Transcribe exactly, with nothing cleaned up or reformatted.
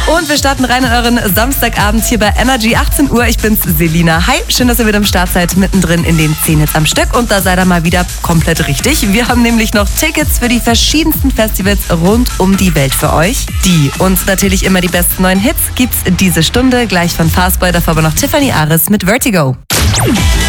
Und wir starten rein in euren Samstagabend hier bei Energy, achtzehn Uhr. Ich bin's, Selina. Hi, schön, dass ihr wieder am Start seid, mittendrin in den zehn Hits am Stück. Und da seid ihr mal wieder komplett richtig. Wir haben nämlich noch Tickets für die verschiedensten Festivals rund um die Welt für euch. Die und natürlich immer die besten neuen Hits gibt's diese Stunde. Gleich von Fastboy, davor aber noch Tiffany Aris mit Vertigo.